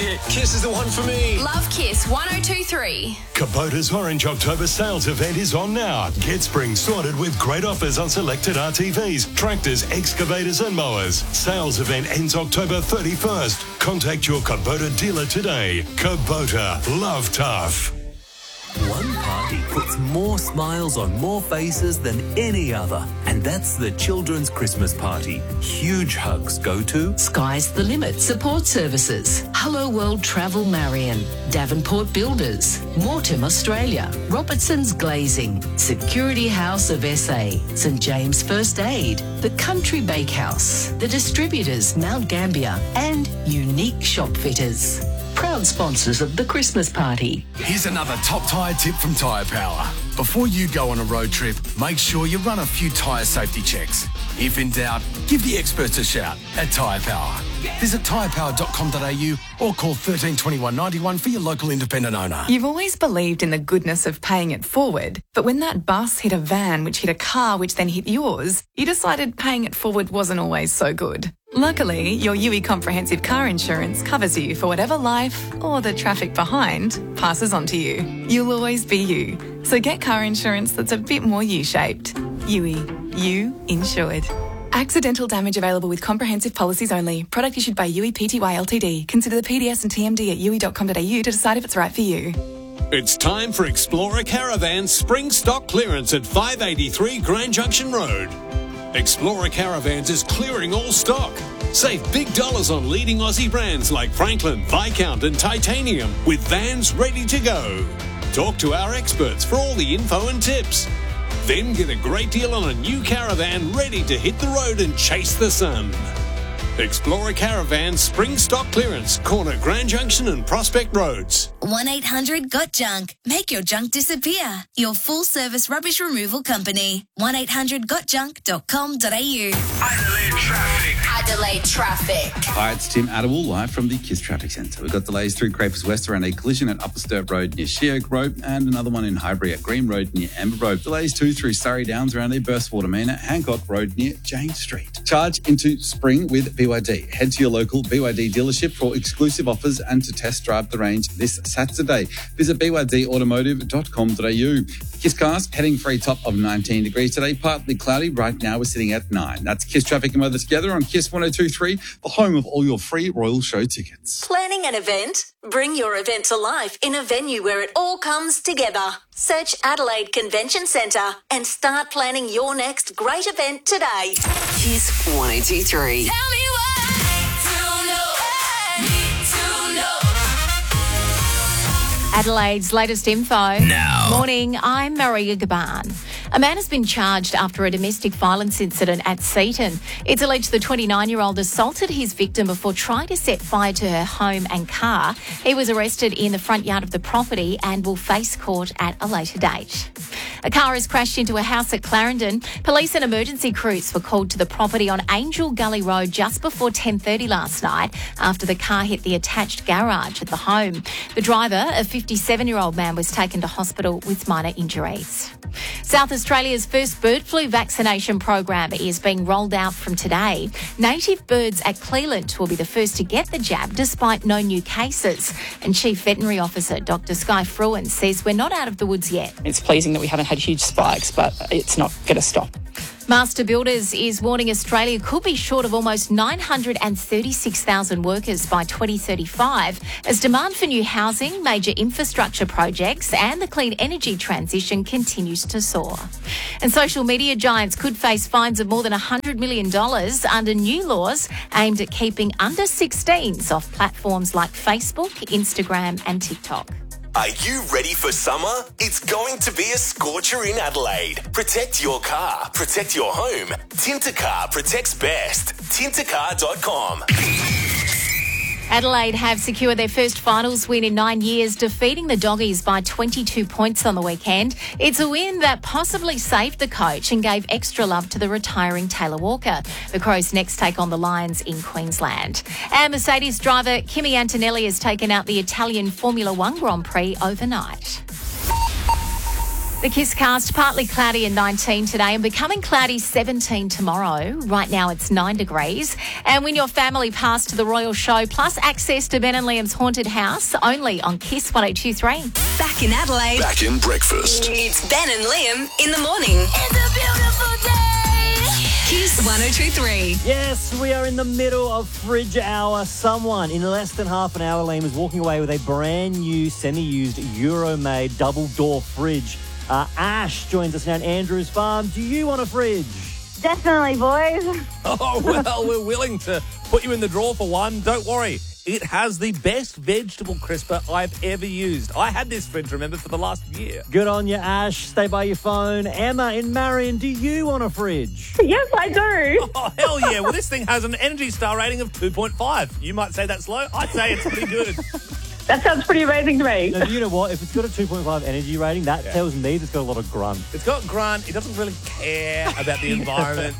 it. Kiss is the one for me. Love Kiss 1023. Kubota's Orange October sales event is on now. Get spring sorted with great offers on selected RTVs, tractors, excavators and mowers. Sales event ends October 31st. Contact your Kubota dealer today. Kubota. Love tough. One party puts more smiles on more faces than any other, and that's the Children's Christmas Party. Huge hugs go to Sky's the Limit Support Services, Hello World Travel Marion, Davenport Builders, Mortem Australia, Robertson's Glazing, Security House of SA, St James First Aid, The Country Bakehouse, The Distributors Mount Gambier, and Unique Shop Fitters. Proud sponsors of the Christmas Party. Here's another top tyre tip from Tyre Power. Before you go on a road trip, make sure you run a few tyre safety checks. If in doubt, give the experts a shout at Tyre Power. Visit tyrepower.com.au or call 13 21 91 for your local independent owner. You've always believed in the goodness of paying it forward, but when that bus hit a van which hit a car which then hit yours, you decided paying it forward wasn't always so good. Luckily, your UE Comprehensive Car Insurance covers you for whatever life or the traffic behind passes on to you. You'll always be you. So get car insurance that's a bit more U-shaped. UE. You insured. Accidental damage available with comprehensive policies only. Product issued by UE Pty Ltd. Consider the PDS and TMD at UE.com.au to decide if it's right for you. It's time for Explorer Caravan's spring stock clearance at 583 Grand Junction Road. Explorer Caravans is clearing all stock. Save big dollars on leading Aussie brands like Franklin, Viscount and Titanium with vans ready to go. Talk to our experts for all the info and tips. Then get a great deal on a new caravan ready to hit the road and chase the sun. Explorer Caravan Spring Stock Clearance, corner Grand Junction and Prospect Roads. 1-800-GOT-JUNK. Make your junk disappear. Your full-service rubbish removal company. 1-800-GOTJUNK.com.au. Adelaide Traffic. Adelaide Traffic. Hi, it's Tim Adderwall live from the KISS Traffic Centre. We've got delays through Crapers West around a collision at Upper Sturt Road near Sheoak Road and another one in Highbury at Green Road near Amber Road. Delays too through Surrey Downs around a burst water main at Hancock Road near Jane Street. Charge into spring with BYD. Head to your local BYD dealership for exclusive offers and to test drive the range this Saturday. Visit bydautomotive.com.au. KISS cars heading for a top of 19 degrees today. Partly cloudy. Right now we're sitting at 9. That's KISS Traffic and Weather together on KISS 102.3, the home of all your free Royal Show tickets. Planning an event? Bring your event to life in a venue where it all comes together. Search Adelaide Convention Centre and start planning your next great event today. KISS 1023. Tell me what Adelaide's latest info. Now. Morning, I'm Maria Gaban. A man has been charged after a domestic violence incident at Seaton. It's alleged the 29-year-old assaulted his victim before trying to set fire to her home and car. He was arrested in the front yard of the property and will face court at a later date. A car has crashed into a house at Clarendon. Police and emergency crews were called to the property on Angel Gully Road just before 10:30 last night after the car hit the attached garage at the home. The driver, a 57-year-old man, was taken to hospital with minor injuries. South Australia's first bird flu vaccination program is being rolled out from today. Native birds at Cleland will be the first to get the jab despite no new cases. And Chief Veterinary Officer Dr Sky Fruin says we're not out of the woods yet. It's pleasing that we haven't had huge spikes, but it's not going to stop. Master Builders is warning Australia could be short of almost 936,000 workers by 2035 as demand for new housing, major infrastructure projects and the clean energy transition continues to soar. And social media giants could face fines of more than $100 million under new laws aimed at keeping under 16s off platforms like Facebook, Instagram and TikTok. Are you ready for summer? It's going to be a scorcher in Adelaide. Protect your car, protect your home. Tintercar protects best. Tintercar.com. Adelaide have secured their first finals win in 9 years, defeating the Doggies by 22 points on the weekend. It's a win that possibly saved the coach and gave extra love to the retiring Taylor Walker. The Crows next take on the Lions in Queensland. And Mercedes driver Kimi Antonelli has taken out the Italian Formula One Grand Prix overnight. The Kisscast, partly cloudy and 19 today and becoming cloudy 17 tomorrow. Right now it's 9 degrees. And win your family pass to the Royal Show plus access to Ben and Liam's haunted house only on Kiss 102.3. Back in Adelaide. Back in breakfast. It's Ben and Liam in the morning. It's a beautiful day. Kiss 102.3. Yes, we are in the middle of fridge hour. Someone in less than half an hour, Liam, is walking away with a brand new semi-used Euro-made double-door fridge. Ash joins us now at Andrews Farm. Do you want a fridge? Definitely, boys. Oh, well, we're willing to put you in the draw for one. Don't worry. It has the best vegetable crisper I've ever used. I had this fridge, remember, for the last year. Good on you, Ash. Stay by your phone. Emma in Marion, do you want a fridge? Yes, I do. Oh, hell yeah. Well, this thing has an Energy Star rating of 2.5. You might say that's low. I'd say it's pretty good. That sounds pretty amazing to me. Now, you know what? If it's got a 2.5 energy rating, that tells me that it's got a lot of grunt. It's got grunt. It doesn't really care about the environment.